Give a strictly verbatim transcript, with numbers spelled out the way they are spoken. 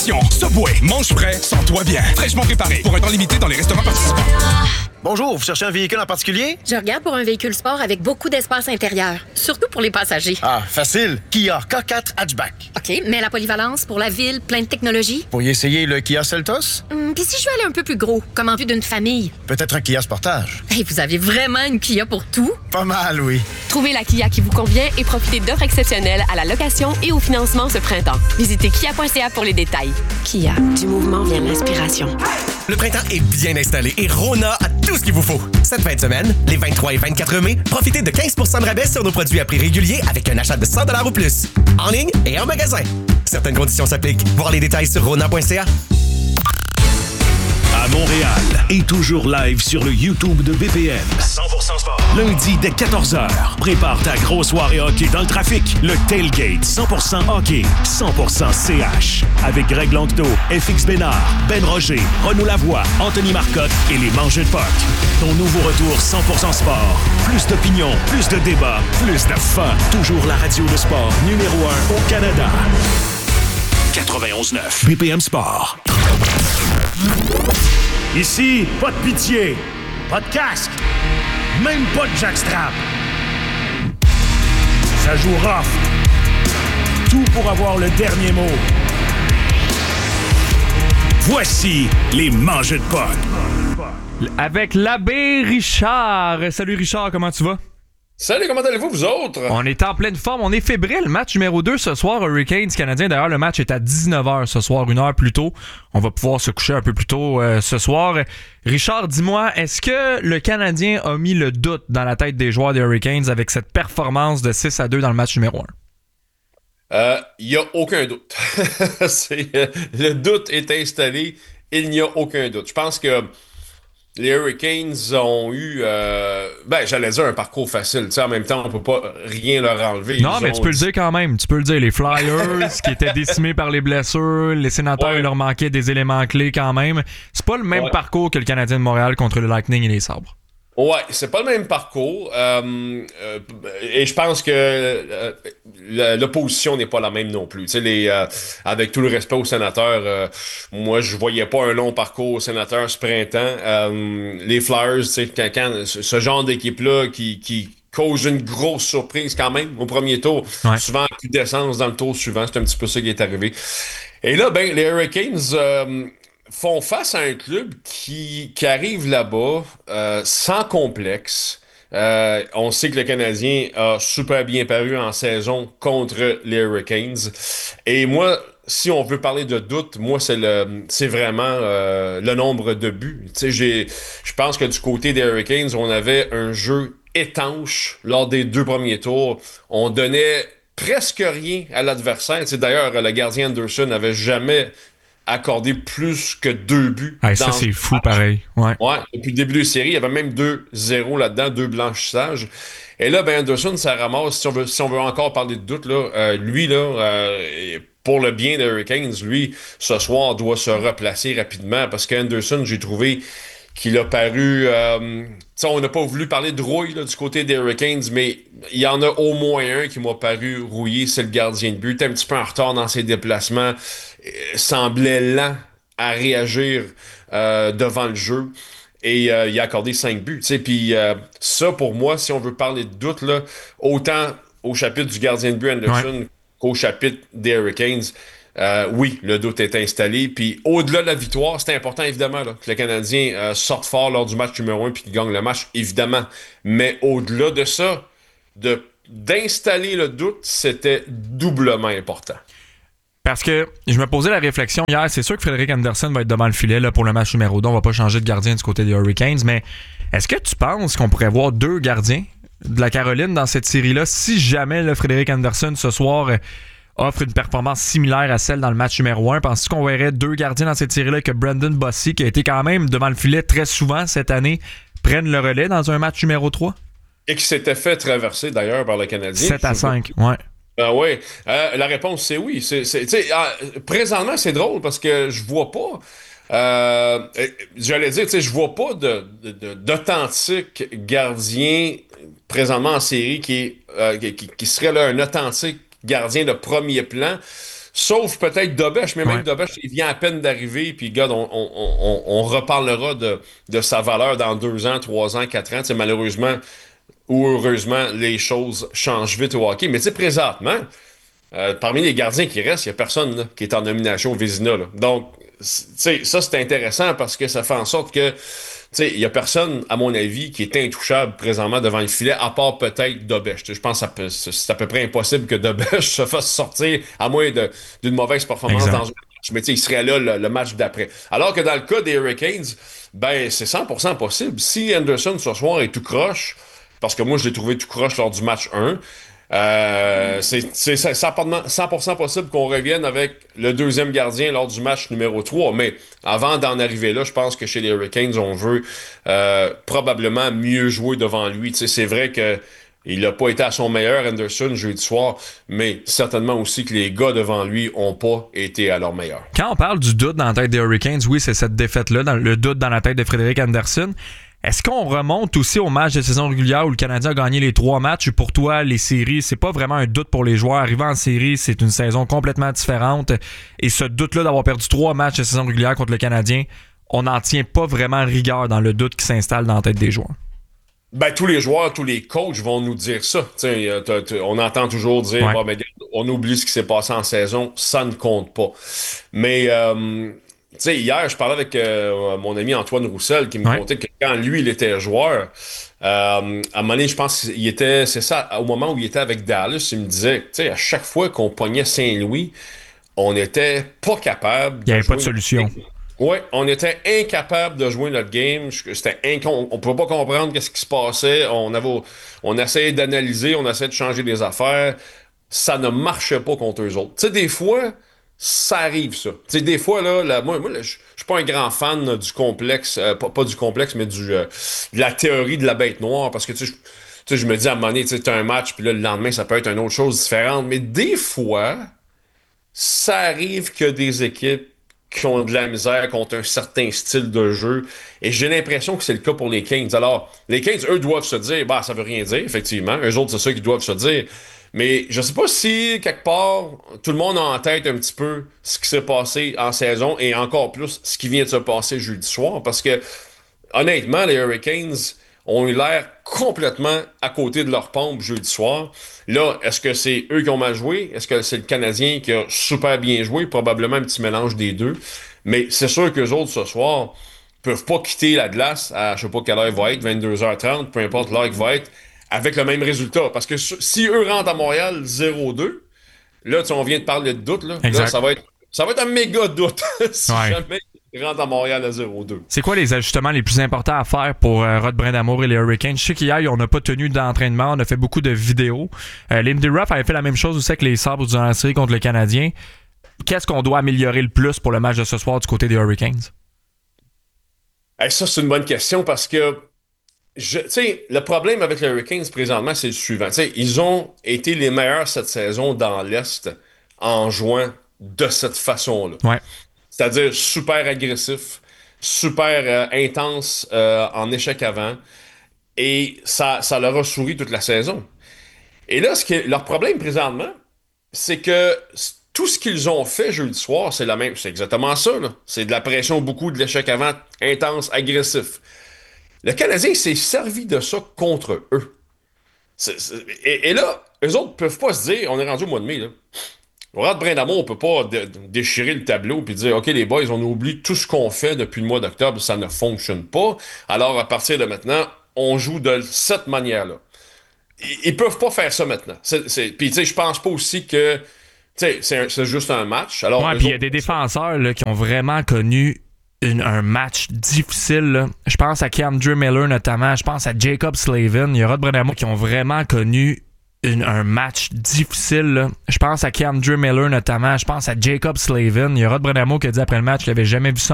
Attention, Subway, mange frais, sens-toi bien. Fraîchement préparé pour un temps limité dans les restaurants participants. Bonjour, vous cherchez un véhicule en particulier? Je regarde pour un véhicule sport avec beaucoup d'espace intérieur, surtout pour les passagers. Ah, facile. Kia K quatre Hatchback. OK, mais la polyvalence pour la ville, plein de technologies. Pourriez essayer le Kia Seltos? Hum, Puis si je veux aller un peu plus gros, comme en vue d'une famille? Peut-être un Kia Sportage. Hey, vous avez vraiment une Kia pour tout? Pas mal, oui. Trouvez la Kia qui vous convient et profitez d'offres exceptionnelles à la location et au financement ce printemps. Visitez kia point c a pour les détails. Kia, du mouvement vient l'inspiration. Le printemps est bien installé et Rona a tout ce qu'il vous faut. Cette fin de semaine, les vingt-trois et vingt-quatre mai, profitez de quinze pour cent de rabais sur nos produits à prix régulier avec un achat de cent dollars ou plus. En ligne et en magasin. Certaines conditions s'appliquent. Voir les détails sur rona point c a. À Montréal et toujours live sur le YouTube de B P M. cent pour cent sport. Lundi dès quatorze heures, prépare ta grosse soirée hockey dans le trafic. Le Tailgate cent pour cent hockey, cent pour cent C H. Avec Greg Langto, F X Bénard, Ben Roger, Renaud Lavoie, Anthony Marcotte et les Mangeux de Puck. Ton nouveau retour cent pour cent sport. Plus d'opinion, plus de débats, plus de fun. Toujours la radio de sport numéro un au Canada. quatre-vingt-onze neuf. B P M Sport. Ici, pas de pitié, pas de casque, même pas de jackstrap. Ça joue rough. Tout pour avoir le dernier mot. Voici les Mangeux de Puck. Avec l'abbé Richard. Salut Richard, comment tu vas? Salut, comment allez-vous, vous autres? On est en pleine forme, on est fébrile. Match numéro deux ce soir, Hurricanes Canadien. D'ailleurs, le match est à dix-neuf heures ce soir, une heure plus tôt. On va pouvoir se coucher un peu plus tôt euh, ce soir. Richard, dis-moi, est-ce que le Canadien a mis le doute dans la tête des joueurs des Hurricanes avec cette performance de six à deux dans le match numéro un? Il euh, n'y a aucun doute. C'est, euh, le doute est installé, il n'y a aucun doute. Je pense que les Hurricanes ont eu, euh, ben j'allais dire un parcours facile. Tu sais, en même temps, on peut pas rien leur enlever. Non, Ils mais ont... tu peux le dire quand même. Tu peux le dire. Les Flyers qui étaient décimés par les blessures, les Sénateurs, ouais. Il leur manquait des éléments clés quand même. C'est pas le même ouais. parcours que le Canadien de Montréal contre le Lightning et les Sabres. Ouais, c'est pas le même parcours. Euh, euh, et je pense que euh, l'opposition n'est pas la même non plus. Tu sais, les, euh, avec tout le respect aux sénateurs, euh, moi, je voyais pas un long parcours aux sénateurs ce printemps. Euh, les Flyers, tu sais, quand, quand ce genre d'équipe-là qui, qui cause une grosse surprise quand même au premier tour, ouais. souvent plus d'essence dans le tour suivant. C'est un petit peu ça qui est arrivé. Et là, ben, les Hurricanes... Euh, font face à un club qui, qui arrive là-bas euh, sans complexe. Euh, on sait que le Canadien a super bien paru en saison contre les Hurricanes. Et moi, si on veut parler de doute, moi, c'est le c'est vraiment euh, le nombre de buts. Tu sais, j'ai, je pense que du côté des Hurricanes, on avait un jeu étanche lors des deux premiers tours. On donnait presque rien à l'adversaire. Tu sais, d'ailleurs, le gardien Anderson n'avait jamais accordé plus que deux buts. Hey, ça, c'est fou, pareil. Ouais. Ouais. Depuis le début de la série, il y avait même deux zéro là-dedans, deux blanchissages. Et là, ben, Anderson, ça ramasse, si on veut, si on veut encore parler de doute, là, euh, lui, là, euh, pour le bien des Hurricanes, lui, ce soir, doit se replacer rapidement parce qu'Anderson, j'ai trouvé qu'il a paru... Euh, on n'a pas voulu parler de rouille là, du côté des Hurricanes, mais il y en a au moins un qui m'a paru rouillé, c'est le gardien de but. Il était un petit peu en retard dans ses déplacements, euh, semblait lent à réagir euh, devant le jeu. Et euh, il a accordé cinq buts. Puis euh, ça, pour moi, si on veut parler de doute, là, autant au chapitre du gardien de but Anderson ouais. qu'au chapitre des Hurricanes, Euh, oui, le doute est installé. Puis au-delà de la victoire, c'est important évidemment là, que le Canadien euh, sorte fort lors du match numéro un puis qu'il gagne le match, évidemment. Mais au-delà de ça, de, d'installer le doute, c'était doublement important. Parce que je me posais la réflexion hier, c'est sûr que Frédéric Anderson va être devant le filet là, pour le match numéro deux. On va pas changer de gardien du côté des Hurricanes, mais est-ce que tu penses qu'on pourrait voir deux gardiens de la Caroline dans cette série-là si jamais là, Frédéric Anderson ce soir... Euh, offre une performance similaire à celle dans le match numéro un. Penses-tu qu'on verrait deux gardiens dans cette série-là que Brandon Bossy, qui a été quand même devant le filet très souvent cette année, prenne le relais dans un match numéro trois? Et qui s'était fait traverser d'ailleurs par le Canadien. sept à cinq, ouais. Ben oui. Euh, la réponse, c'est oui. C'est, c'est, euh, présentement, c'est drôle parce que je vois pas... Euh, j'allais dire, tu sais, je vois pas de, de, de, d'authentique gardien présentement en série qui, est, euh, qui, qui serait là un authentique gardien de premier plan. Sauf peut-être Dobesch, mais même Ouais. Dobesch, il vient à peine d'arriver, puis gars, on, on, on, on reparlera de, de sa valeur dans deux ans, trois ans, quatre ans. Tu sais, malheureusement ou heureusement, les choses changent vite au hockey. Mais tu sais, présentement, euh, parmi les gardiens qui restent, il n'y a personne là, qui est en nomination au Vézina. Là. Donc, tu sais, ça, c'est intéressant parce que ça fait en sorte que tu sais, il n'y a personne, à mon avis, qui est intouchable présentement devant le filet, à part peut-être Dobesch. Je pense que c'est à peu près impossible que Dobesch se fasse sortir, à moins de, d'une mauvaise performance exact. Dans un match. Mais tu sais, il serait là le, le match d'après. Alors que dans le cas des Hurricanes, ben c'est cent pour cent possible. Si Anderson, ce soir, est tout croche, parce que moi, je l'ai trouvé tout croche lors du match un, Euh, c'est, c'est cent pour cent possible qu'on revienne avec le deuxième gardien lors du match numéro trois, mais avant d'en arriver là, je pense que chez les Hurricanes, on veut euh, probablement mieux jouer devant lui. Tu sais, c'est vrai que il n'a pas été à son meilleur, Anderson, jeudi soir, mais certainement aussi que les gars devant lui n'ont pas été à leur meilleur. Quand on parle du doute dans la tête des Hurricanes, oui, c'est cette défaite-là, dans le doute dans la tête de Frédéric Anderson. Est-ce qu'on remonte aussi au match de saison régulière où le Canadien a gagné les trois matchs? Pour toi, les séries, c'est pas vraiment un doute pour les joueurs. Arriver en série, c'est une saison complètement différente. Et ce doute-là d'avoir perdu trois matchs de saison régulière contre le Canadien, on n'en tient pas vraiment rigueur dans le doute qui s'installe dans la tête des joueurs. Ben, tous les joueurs, tous les coachs vont nous dire ça. T'sais, t'as, t'as, on entend toujours dire ouais. bah, ben, on oublie ce qui s'est passé en saison, ça ne compte pas. Mais... Euh, Tu sais, hier, je parlais avec euh, mon ami Antoine Roussel qui me ouais. contait que quand lui, il était joueur, euh, à un moment donné, je pense qu'il était, c'est ça, au moment où il était avec Dallas, il me disait, tu sais, à chaque fois qu'on pognait Saint-Louis, on n'était pas capable. Il n'y avait pas de solution. Oui, on était incapable de jouer notre game. C'était incon... On ne pouvait pas comprendre qu'est-ce qui se passait. On avait, on essayait d'analyser, on essayait de changer des affaires. Ça ne marchait pas contre eux autres. Tu sais, des fois... Ça arrive, ça. Tu sais, des fois, là, là moi, moi je suis pas un grand fan là, du complexe, euh, pas, pas du complexe, mais du euh, de la théorie de la bête noire, parce que, tu sais, je me dis à un moment donné, tu sais, t'as un match, puis là, le lendemain, ça peut être une autre chose différente, mais des fois, ça arrive que des équipes qui ont de la misère contre un certain style de jeu, et j'ai l'impression que c'est le cas pour les Kings. Alors, les Kings, eux, doivent se dire, bah, ça veut rien dire, effectivement, eux autres, c'est ça qu'ils doivent se dire. Mais je sais pas si, quelque part, tout le monde a en tête un petit peu ce qui s'est passé en saison et encore plus ce qui vient de se passer jeudi soir. Parce que, honnêtement, les Hurricanes ont eu l'air complètement à côté de leur pompe jeudi soir. Là, est-ce que c'est eux qui ont mal joué? Est-ce que c'est le Canadien qui a super bien joué? Probablement un petit mélange des deux. Mais c'est sûr qu'eux autres, ce soir, peuvent pas quitter la glace à, je sais pas quelle heure il va être, vingt-deux heures trente, peu importe l'heure qu'il va être, avec le même résultat. Parce que si eux rentrent à Montréal zéro deux, là, tu sais, on vient de parler de doute, là, là ça va être ça va être un méga doute si ouais. jamais ils rentrent à Montréal à zéro deux. C'est quoi les ajustements les plus importants à faire pour euh, Rod Brindamour et les Hurricanes? Je sais qu'hier, on n'a pas tenu d'entraînement, on a fait beaucoup de vidéos. Euh, Lindy Ruff avait fait la même chose aussi avec les Sabres durant la série contre le Canadien. Qu'est-ce qu'on doit améliorer le plus pour le match de ce soir du côté des Hurricanes? Hey, ça, c'est une bonne question parce que Je, le problème avec les Hurricanes présentement, c'est le suivant. T'sais, ils ont été les meilleurs cette saison dans l'Est en jouant de cette façon-là. Ouais. C'est-à-dire super agressif, super euh, intense euh, en échec avant. Et ça, ça leur a souri toute la saison. Et là, ce qui est, leur problème présentement, c'est que tout ce qu'ils ont fait jeudi soir, c'est la même. C'est exactement ça. Là. C'est de la pression, beaucoup de l'échec avant, intense, agressif. Le Canadien s'est servi de ça contre eux. C'est, c'est, et, et là, eux autres ne peuvent pas se dire, on est rendu au mois de mai, là. Rod Brindamour, on peut pas dé- déchirer le tableau et dire, OK, les boys, on oublie tout ce qu'on fait depuis le mois d'octobre, ça ne fonctionne pas. Alors, à partir de maintenant, on joue de cette manière-là. Ils, ils peuvent pas faire ça maintenant. C'est, c'est, puis, tu sais, je pense pas aussi que, tu sais, c'est, un, c'est juste un match. Alors, ouais, puis il y a des défenseurs là, qui ont vraiment connu Une, un match difficile. Là. Je pense à Keandre Miller notamment. Je pense à Jacob Slavin. Il y a Rod Brindamour qui ont vraiment connu une, un match difficile. Là. Je pense à Keandre Miller notamment. Je pense à Jacob Slavin. Il y a Rod Brindamour qui a dit après le match qu'il n'avait jamais vu ça